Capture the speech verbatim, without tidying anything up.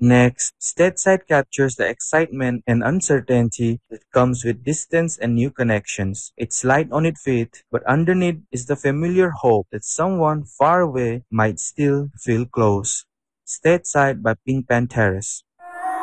Next, Stateside captures the excitement and uncertainty that comes with distance and new connections. It's light on its feet, but underneath is the familiar hope that someone far away might still feel close. Stateside by Pink Panthers.